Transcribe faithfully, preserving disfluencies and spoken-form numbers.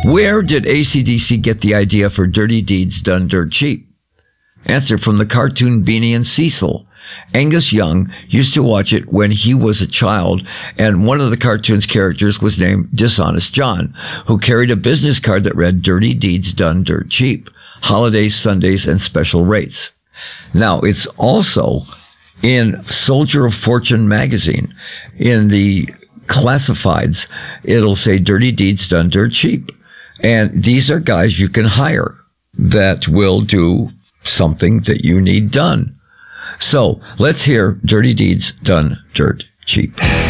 Where did A C D C get the idea for Dirty Deeds Done Dirt Cheap? Answer: from the cartoon Beanie and Cecil. Angus Young used to watch it when he was a child, and one of the cartoon's characters was named Dishonest John, who carried a business card that read Dirty Deeds Done Dirt Cheap, holidays, Sundays, and special rates. Now, it's also in Soldier of Fortune magazine. In the classifieds, it'll say Dirty Deeds Done Dirt Cheap. And these are guys you can hire that will do something that you need done. So let's hear Dirty Deeds Done Dirt Cheap.